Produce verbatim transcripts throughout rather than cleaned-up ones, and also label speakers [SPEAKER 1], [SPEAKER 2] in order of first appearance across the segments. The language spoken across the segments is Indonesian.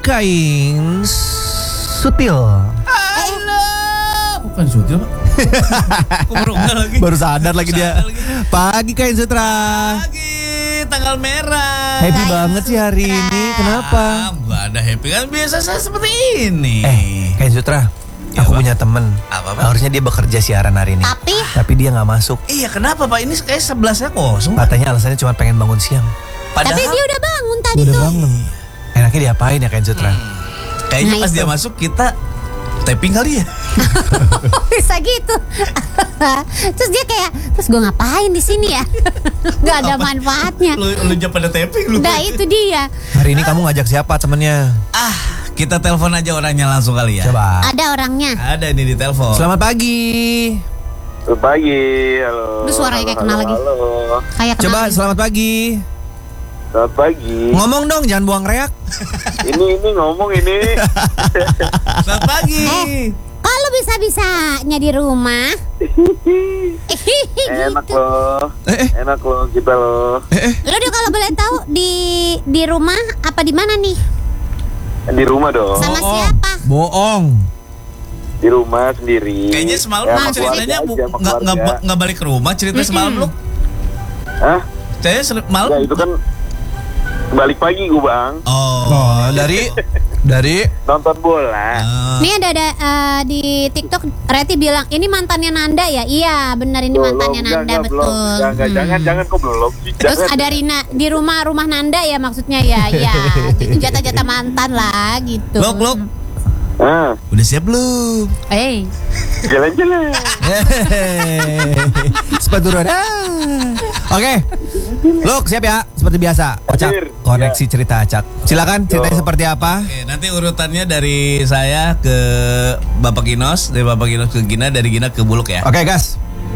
[SPEAKER 1] Kain Sutil.
[SPEAKER 2] Halo. Bukan Sutil, Pak. Kok baru enggak lagi?
[SPEAKER 1] Baru sadar lagi dia.
[SPEAKER 2] Sadar lagi.
[SPEAKER 1] Pagi Kain Sutra.
[SPEAKER 2] Pagi, tanggal merah.
[SPEAKER 1] Happy banget sih hari ini. Kenapa?
[SPEAKER 2] Ah, enggak ada happy kan biasa saya seperti ini.
[SPEAKER 1] Eh, Kain Sutra.
[SPEAKER 2] Ya,
[SPEAKER 1] Aku
[SPEAKER 2] Pak.
[SPEAKER 1] punya temen.
[SPEAKER 2] Apa, Pak?
[SPEAKER 1] Harusnya dia bekerja siaran hari ini.
[SPEAKER 3] Tapi
[SPEAKER 1] Tapi dia nggak masuk.
[SPEAKER 2] Iya, kenapa Pak? Ini kayak sebelasnya kosong. Pak.
[SPEAKER 1] Katanya alasannya cuma pengen bangun siang.
[SPEAKER 2] Padahal
[SPEAKER 3] tapi dia udah bangun tadi
[SPEAKER 1] Udah
[SPEAKER 3] tuh.
[SPEAKER 1] bangun. Enaknya diapain ya Kain Sutra?
[SPEAKER 2] Hmm. Kayaknya
[SPEAKER 3] Nah,
[SPEAKER 2] pas
[SPEAKER 3] itu.
[SPEAKER 2] dia masuk kita tapping kali ya.
[SPEAKER 3] Bisa gitu. Terus dia kayak, terus gue ngapain di sini ya? Gak ada
[SPEAKER 2] Apa?
[SPEAKER 3] manfaatnya.
[SPEAKER 2] Lu lu jangan pada tapping lu.
[SPEAKER 3] Nah itu dia.
[SPEAKER 1] Hari ini kamu ngajak siapa temennya?
[SPEAKER 2] Ah, kita telepon aja orangnya langsung kali ya.
[SPEAKER 1] Coba.
[SPEAKER 3] Ada orangnya.
[SPEAKER 2] Ada ini di telepon.
[SPEAKER 1] Selamat pagi.
[SPEAKER 4] Selamat pagi, halo.
[SPEAKER 3] Aduh, suaranya kayak
[SPEAKER 4] Halo,
[SPEAKER 3] kenal lagi.
[SPEAKER 4] Halo,
[SPEAKER 3] Kayak kenal.
[SPEAKER 1] Coba selamat pagi.
[SPEAKER 4] selamat pagi.
[SPEAKER 1] Ngomong dong, jangan buang reak.
[SPEAKER 4] ini ini ngomong ini.
[SPEAKER 2] Selamat pagi.
[SPEAKER 3] Eh. Kalau bisa-bisanya di rumah.
[SPEAKER 4] Enak
[SPEAKER 3] gitu.
[SPEAKER 4] loh,
[SPEAKER 1] Eh, eh,
[SPEAKER 4] enak loh kita loh.
[SPEAKER 1] eh, eh.
[SPEAKER 3] Lo dia kalau boleh tahu di di rumah apa di mana nih?
[SPEAKER 4] Di rumah dong,
[SPEAKER 3] Sama
[SPEAKER 1] Bohong.
[SPEAKER 3] siapa?
[SPEAKER 1] Bohong.
[SPEAKER 4] di rumah sendiri.
[SPEAKER 2] Kayaknya semalam
[SPEAKER 4] Ya,
[SPEAKER 2] lu
[SPEAKER 4] sama
[SPEAKER 2] ceritanya
[SPEAKER 4] keluarga
[SPEAKER 2] bu-
[SPEAKER 4] aja, sama
[SPEAKER 2] nggak nggak
[SPEAKER 4] keluarga.
[SPEAKER 2] nggak balik ke rumah cerita semalam lu.
[SPEAKER 4] Hah?
[SPEAKER 2] Kayaknya sel- malam.
[SPEAKER 4] Ya itu kan balik pagi gue bang,
[SPEAKER 2] Oh.
[SPEAKER 1] Oh, dari dari
[SPEAKER 4] nonton bola.
[SPEAKER 2] Ah.
[SPEAKER 3] Nih ada ada eh, di TikTok Reti bilang ini mantannya Nanda ya? Iya benar ini
[SPEAKER 4] Belum,
[SPEAKER 3] mantannya
[SPEAKER 4] enggak,
[SPEAKER 3] Nanda
[SPEAKER 4] enggak,
[SPEAKER 3] betul.
[SPEAKER 4] belum. Enggak, enggak,
[SPEAKER 3] Hmm.
[SPEAKER 4] jangan, jangan kok belum sih.
[SPEAKER 3] Terus
[SPEAKER 4] Jangan.
[SPEAKER 3] ada Rina di rumah rumah Nanda ya maksudnya ya, ya gitu jatah-jatah mantan lah gitu.
[SPEAKER 2] Lok, Lok.
[SPEAKER 4] Ah,
[SPEAKER 2] Udah siap belum?
[SPEAKER 3] Eh,
[SPEAKER 4] jalan-jalan.
[SPEAKER 1] Hehehe. Sepatu roda. Oke. Look, siap ya. Seperti biasa. Ocak,
[SPEAKER 4] Hadir.
[SPEAKER 1] koneksi
[SPEAKER 4] Ya.
[SPEAKER 1] cerita Acak. Silakan ceritanya
[SPEAKER 4] Yo.
[SPEAKER 1] seperti apa?
[SPEAKER 2] Oke, nanti urutannya dari saya ke Bapak Ginos, dari Bapak Ginos ke Gina, dari Gina ke Buluk ya.
[SPEAKER 1] Oke, gas.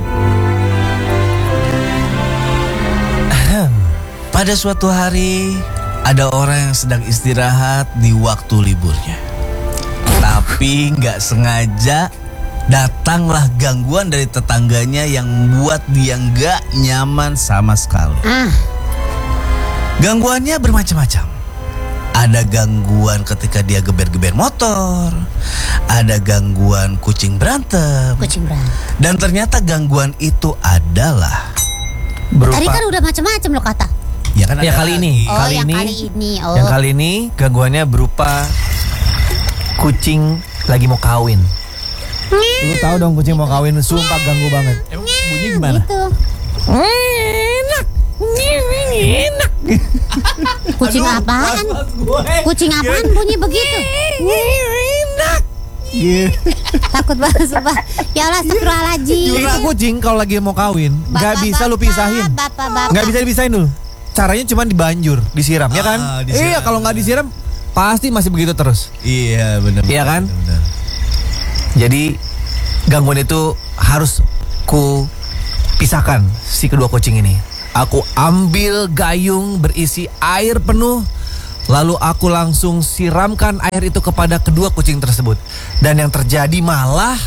[SPEAKER 2] Pada suatu hari ada orang yang sedang istirahat di waktu liburnya. Tapi nggak sengaja datanglah gangguan dari tetangganya yang buat dia nggak nyaman sama sekali.
[SPEAKER 3] ah,
[SPEAKER 2] Gangguannya bermacam-macam. Ada gangguan ketika dia geber-geber motor, ada gangguan kucing berantem,
[SPEAKER 3] kucing berantem.
[SPEAKER 2] dan ternyata gangguan itu adalah
[SPEAKER 1] Berupa.
[SPEAKER 3] Tadi kan udah macam-macam lo kata.
[SPEAKER 2] ya kan
[SPEAKER 1] Ya,
[SPEAKER 2] ada
[SPEAKER 1] kali
[SPEAKER 2] lagi.
[SPEAKER 1] ini.
[SPEAKER 3] Oh
[SPEAKER 1] Kali
[SPEAKER 3] yang
[SPEAKER 1] ini-
[SPEAKER 3] kali ini. Oh.
[SPEAKER 1] Yang kali ini gangguannya berupa kucing lagi mau kawin. Lu tahu dong kucing mau kawin, sumpah ganggu banget.
[SPEAKER 2] Emang bunyi gimana?
[SPEAKER 3] Gitu.
[SPEAKER 1] Enak. Enak.
[SPEAKER 3] Kucing
[SPEAKER 2] Aduh,
[SPEAKER 3] apaan?
[SPEAKER 2] mas-mas gue.
[SPEAKER 3] Kucing apaan bunyi begitu?
[SPEAKER 1] Enak. Gitu.
[SPEAKER 3] Takut banget sumpah. Ya Allah astagfirullahaladzim.
[SPEAKER 1] Jura kucing kalau lagi mau kawin nggak bisa lu
[SPEAKER 3] Bapak-bapak,
[SPEAKER 1] pisahin.
[SPEAKER 3] Bapak-bapak.
[SPEAKER 1] Nggak bisa dipisahin dulu. Caranya cuma dibanjur, disiram, ya kan?
[SPEAKER 2] Ah, disiram.
[SPEAKER 1] Iya, kalau nggak disiram pasti masih begitu terus.
[SPEAKER 2] Iya benar.
[SPEAKER 1] Iya kan?
[SPEAKER 2] benar.
[SPEAKER 1] Jadi gangguan itu harus ku pisahkan si kedua kucing ini. Aku ambil gayung berisi air penuh, lalu aku langsung siramkan air itu kepada kedua kucing tersebut. Dan yang terjadi malah,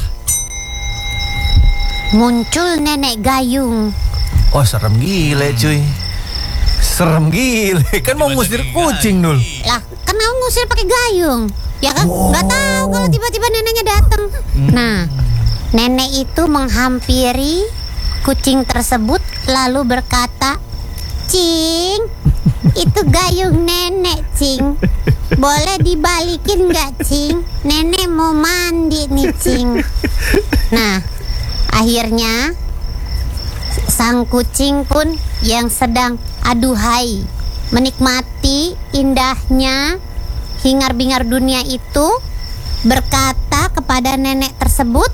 [SPEAKER 3] Muncul nenek gayung.
[SPEAKER 1] oh serem gile cuy. Serem gile, kan mau
[SPEAKER 2] Gimana
[SPEAKER 1] ngusir
[SPEAKER 2] nih,
[SPEAKER 1] kucing dul.
[SPEAKER 3] Lah, kan kamu ngusir pakai gayung. Ya kan?
[SPEAKER 1] Oh.
[SPEAKER 3] Nggak tahu kalau tiba-tiba neneknya datang. Nah, nenek itu menghampiri kucing tersebut lalu berkata, "Cing, itu gayung nenek, Cing. Boleh dibalikin nggak, Cing? Nenek mau mandi nih, Cing." Nah, akhirnya sang kucing pun yang sedang aduhai menikmati indahnya hingar-bingar dunia itu berkata kepada nenek tersebut,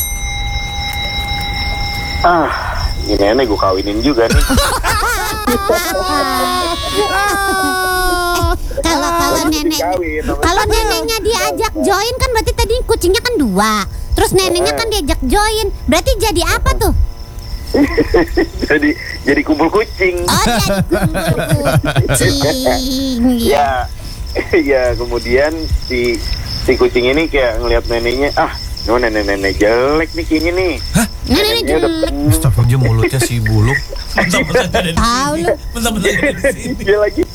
[SPEAKER 4] Ah, ini nenek gue kawinin juga nih.
[SPEAKER 3] kalau kalau nenek
[SPEAKER 4] Kawin, sama
[SPEAKER 3] kalau
[SPEAKER 4] siapa?
[SPEAKER 3] neneknya diajak join kan berarti tadi kucingnya kan dua, terus neneknya kan diajak join, berarti jadi apa tuh?
[SPEAKER 4] jadi jadi kumpul kucing.
[SPEAKER 3] Oh jadi kumpul kucing.
[SPEAKER 4] Ya, ya kemudian si si kucing ini kayak ngelihat neneknya, ah, no nenek-nenek jelek nih kayaknya nih.
[SPEAKER 3] Nenek
[SPEAKER 4] Neneknya udah
[SPEAKER 3] jelek.
[SPEAKER 1] Astagfirullah mulutnya si buluk.
[SPEAKER 2] Mentang-mentang ada di
[SPEAKER 3] Tahu
[SPEAKER 2] sini.
[SPEAKER 3] lu.
[SPEAKER 2] Mentang-mentang ada di sini.
[SPEAKER 4] dia lagi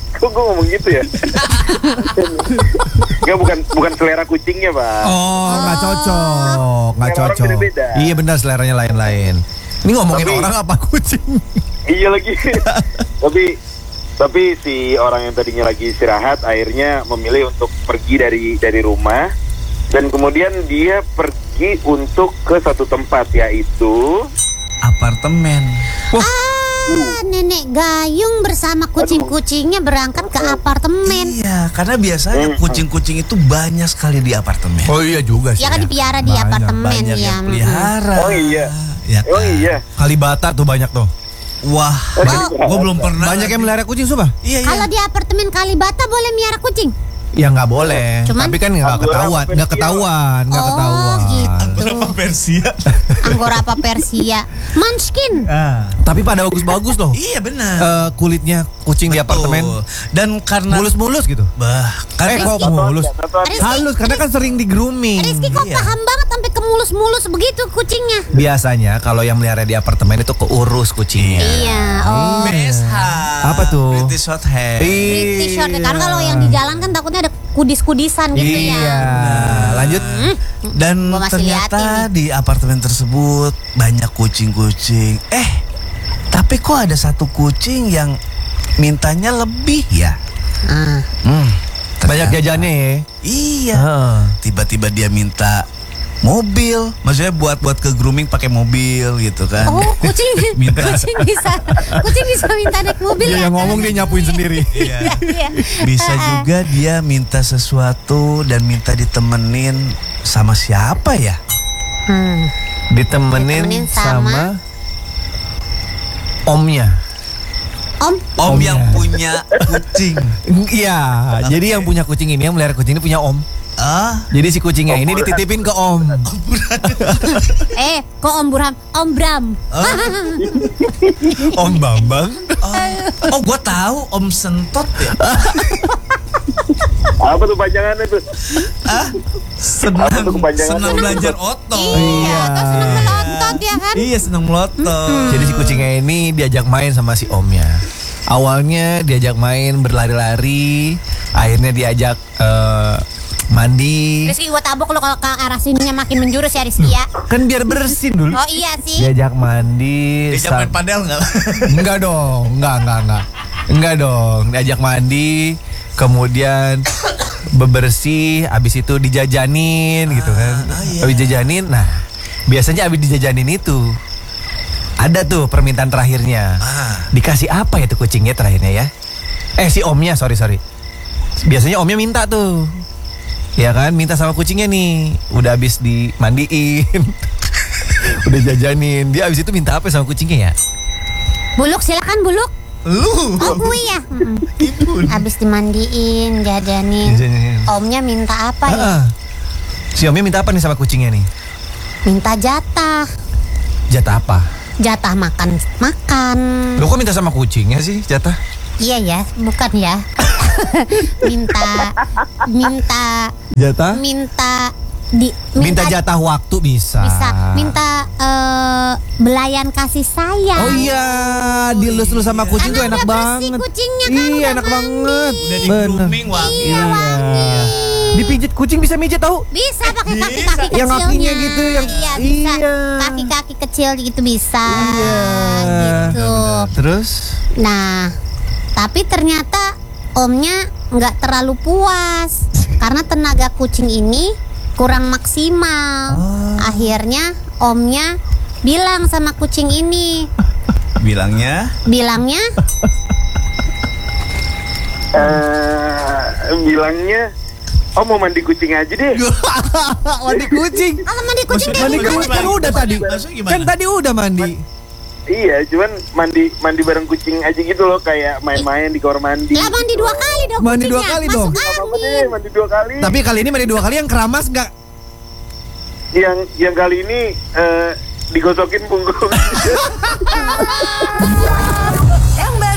[SPEAKER 4] Kok gue ngomong gitu ya? Enggak, bukan bukan selera kucingnya, Pak.
[SPEAKER 1] Oh, nggak cocok, nggak
[SPEAKER 4] Selera orang
[SPEAKER 1] cocok.
[SPEAKER 4] beda-beda.
[SPEAKER 1] Iya benar, seleranya lain-lain. Ini ngomongin
[SPEAKER 4] Tapi-
[SPEAKER 1] orang apa kucing?
[SPEAKER 4] Iya lagi. tapi tapi si orang yang tadinya lagi istirahat akhirnya memilih untuk pergi dari dari rumah, dan kemudian dia pergi untuk ke satu tempat, yaitu
[SPEAKER 2] Apartemen.
[SPEAKER 3] Ah, nenek Gayung bersama kucing-kucingnya berangkat ke apartemen.
[SPEAKER 2] Iya, karena biasanya kucing-kucing itu banyak sekali di apartemen.
[SPEAKER 1] Oh iya juga sih.
[SPEAKER 3] Ya kan dipiara di
[SPEAKER 1] Banyak,
[SPEAKER 3] apartemen
[SPEAKER 2] Banyak
[SPEAKER 3] ya.
[SPEAKER 2] yang pelihara.
[SPEAKER 4] Oh iya.
[SPEAKER 2] Ya
[SPEAKER 4] oh
[SPEAKER 2] kan?
[SPEAKER 4] iya.
[SPEAKER 1] Kalibata tuh banyak tuh.
[SPEAKER 2] Wah, gue belum pernah.
[SPEAKER 1] Banyak yang melihara kucing, Sumpah.
[SPEAKER 2] Iya, iya.
[SPEAKER 3] Kalau di apartemen Kalibata boleh miara kucing?
[SPEAKER 1] Ya nggak boleh.
[SPEAKER 3] Cuman-
[SPEAKER 1] Tapi kan nggak
[SPEAKER 4] Anggora
[SPEAKER 1] ketahuan,
[SPEAKER 4] apa
[SPEAKER 1] nggak
[SPEAKER 4] Persia?
[SPEAKER 1] ketahuan, nggak
[SPEAKER 3] Oh,
[SPEAKER 1] ketahuan.
[SPEAKER 3] gitu.
[SPEAKER 2] Berapa Persia?
[SPEAKER 3] Anggora apa Persia? Munchkin.
[SPEAKER 2] Ah.
[SPEAKER 1] Tapi pada bagus-bagus loh.
[SPEAKER 2] Iya benar.
[SPEAKER 1] Eh, kulitnya kucing di
[SPEAKER 2] Betul.
[SPEAKER 1] apartemen
[SPEAKER 2] Dan karena
[SPEAKER 1] mulus-mulus gitu.
[SPEAKER 2] bah, kan
[SPEAKER 1] Eh kok mulus?
[SPEAKER 3] Rizky,
[SPEAKER 1] Halus karena kan sering di grooming.
[SPEAKER 3] Rizky kok
[SPEAKER 2] Iya.
[SPEAKER 3] paham banget sampai ke mulus-mulus begitu kucingnya?
[SPEAKER 1] Biasanya kalau yang melihara di apartemen itu keurus kucingnya.
[SPEAKER 3] Iya, oh.
[SPEAKER 2] B S H.
[SPEAKER 1] Apa tuh?
[SPEAKER 2] British Shorthair.
[SPEAKER 3] British short hair. Karena kalau yang di jalan kan takutnya ada kudis-kudisan gitu
[SPEAKER 1] Iya.
[SPEAKER 3] ya.
[SPEAKER 1] Lanjut.
[SPEAKER 2] Dan
[SPEAKER 3] Gua masih
[SPEAKER 2] ternyata
[SPEAKER 3] liatin
[SPEAKER 2] di apartemen tersebut banyak kucing-kucing. Eh, tapi kok ada satu kucing yang mintanya lebih ya?
[SPEAKER 3] Ah.
[SPEAKER 2] Hmm,
[SPEAKER 1] Banyak
[SPEAKER 2] ternyata-
[SPEAKER 1] jajannya ya.
[SPEAKER 2] Iya.
[SPEAKER 1] Heeh.
[SPEAKER 2] Tiba-tiba dia minta mobil, maksudnya buat buat ke grooming pakai mobil gitu kan?
[SPEAKER 3] Oh, kucing,
[SPEAKER 2] Minta.
[SPEAKER 3] kucing bisa, kucing bisa minta naik mobil
[SPEAKER 1] Dia
[SPEAKER 3] ya?
[SPEAKER 1] yang ngomong dia nyapuin sendiri.
[SPEAKER 2] Iya.
[SPEAKER 3] Iya.
[SPEAKER 2] Bisa juga dia minta sesuatu dan minta ditemenin sama siapa ya?
[SPEAKER 3] Hmm.
[SPEAKER 1] Ditemenin,
[SPEAKER 3] Ditemenin
[SPEAKER 1] sama,
[SPEAKER 3] sama
[SPEAKER 1] omnya.
[SPEAKER 3] Om,
[SPEAKER 2] Om
[SPEAKER 1] Omnya.
[SPEAKER 2] yang punya kucing.
[SPEAKER 1] Iya, jadi yang punya kucing ini, yang melihara kucing ini punya om.
[SPEAKER 2] Ah,
[SPEAKER 1] Jadi si kucingnya ini dititipin ke om.
[SPEAKER 3] eh, kok Om Burham? Om Bram.
[SPEAKER 1] Om Bambang.
[SPEAKER 2] oh, gue tahu Om Sentot ya.
[SPEAKER 4] Apa tuh panjangannya tuh?
[SPEAKER 2] Ah, senang,
[SPEAKER 4] Apa tuh kepanjangan
[SPEAKER 2] senang
[SPEAKER 4] tuh?
[SPEAKER 2] belajar otot.
[SPEAKER 3] Iya, atau senang melontot ya kan?
[SPEAKER 2] Iya, senang melotot.
[SPEAKER 1] Jadi si kucingnya ini diajak main sama si omnya. Awalnya diajak main berlari-lari, akhirnya diajak eh, mandi.
[SPEAKER 3] Rizky gua tabok lo kalau ke arah sininya makin menjurus ya Rizky ya.
[SPEAKER 1] Kan biar bersin dulu.
[SPEAKER 3] Oh iya sih.
[SPEAKER 1] Diajak mandi.
[SPEAKER 2] Diajak main
[SPEAKER 1] sam-
[SPEAKER 2] padel nggak?
[SPEAKER 1] Enggak dong, enggak, enggak, enggak. Enggak dong, diajak mandi, kemudian bebersih, habis itu dijajanin gitu kan.
[SPEAKER 2] ah, iya.
[SPEAKER 1] Habis dijajanin, nah biasanya habis dijajanin itu ada tuh permintaan terakhirnya.
[SPEAKER 2] Ah.
[SPEAKER 1] Dikasih apa ya tuh kucingnya terakhirnya ya? Eh si omnya, sorry sorry. Biasanya omnya minta tuh. Ya kan, minta sama kucingnya nih. Udah habis dimandiin. Udah jajanin. Dia habis itu minta apa sama kucingnya ya?
[SPEAKER 3] Buluk silakan Buluk.
[SPEAKER 2] Lu,
[SPEAKER 3] Oh gue ya. Mm-mm.
[SPEAKER 2] Ibu.
[SPEAKER 3] Habis dimandiin, jajanin.
[SPEAKER 1] Jajanin.
[SPEAKER 3] Omnya minta apa ya?
[SPEAKER 1] Ah, si omnya minta apa nih sama kucingnya nih?
[SPEAKER 3] Minta jatah.
[SPEAKER 1] Jatah apa?
[SPEAKER 3] Jatah makan makan.
[SPEAKER 1] Lo kok minta sama kucingnya sih jatah?
[SPEAKER 3] Iya ya, bukan ya. minta minta
[SPEAKER 1] Jatah?
[SPEAKER 3] minta di
[SPEAKER 1] Minta jatah waktu bisa.
[SPEAKER 3] bisa minta eh, belayan kasih sayang.
[SPEAKER 1] Oh iya, dilus-lus sama kucing tuh
[SPEAKER 3] Karena
[SPEAKER 1] enak
[SPEAKER 3] udah bersih
[SPEAKER 1] banget.
[SPEAKER 3] kucingnya kan,
[SPEAKER 1] Iya,
[SPEAKER 3] udah
[SPEAKER 1] enak
[SPEAKER 3] mandi.
[SPEAKER 1] banget.
[SPEAKER 2] Udah di
[SPEAKER 1] Bener.
[SPEAKER 2] grooming wangi.
[SPEAKER 3] Iya, wangi.
[SPEAKER 1] Dipijit kucing bisa mijit tahu?
[SPEAKER 3] Bisa pakai kaki-kaki
[SPEAKER 2] Bisa.
[SPEAKER 3] kecilnya.
[SPEAKER 1] Yang kakinya gitu, yang-
[SPEAKER 3] iya bisa.
[SPEAKER 1] iya.
[SPEAKER 3] Kaki-kaki kecil gitu bisa.
[SPEAKER 1] Iya.
[SPEAKER 3] Gitu.
[SPEAKER 1] Terus?
[SPEAKER 3] Nah, tapi ternyata omnya nggak terlalu puas karena tenaga kucing ini kurang maksimal. Akhirnya omnya bilang sama kucing ini,
[SPEAKER 2] Bilangnya
[SPEAKER 3] bilangnya
[SPEAKER 4] Eh, bilangnya, oh mau mandi kucing aja deh.
[SPEAKER 1] Mandi kucing.
[SPEAKER 3] kalau mandi kucing kayak
[SPEAKER 1] Mandi
[SPEAKER 3] gitu.
[SPEAKER 1] kucing kan udah tadi.
[SPEAKER 2] Maksudnya gimana?
[SPEAKER 1] Kan tadi udah mandi.
[SPEAKER 4] Iya, cuman mandi mandi bareng kucing aja gitu loh, kayak main-main di kamar mandi.
[SPEAKER 3] Lah mandi dua kali dong
[SPEAKER 1] Mandi dua
[SPEAKER 3] kucingnya.
[SPEAKER 1] kali
[SPEAKER 3] Masuk
[SPEAKER 1] dong.
[SPEAKER 4] Apa
[SPEAKER 3] angin.
[SPEAKER 4] deh, mandi dua kali.
[SPEAKER 1] Tapi kali ini mandi dua kali yang keramas nggak?
[SPEAKER 4] Yang yang kali ini eh, digosokin punggung.